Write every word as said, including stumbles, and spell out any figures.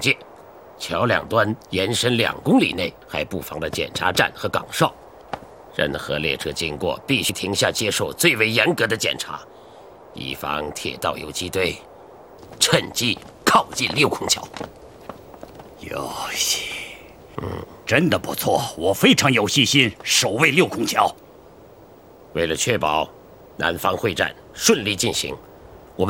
界，桥两端延伸两公里内还布防了检查站和岗哨，任何列车经过必须停下接受最为严格的检查，以防铁道游击队趁机靠近六孔桥。 有戏，嗯，真的不错，我非常有信心守卫六孔桥。 为了确保南方会战顺利进行，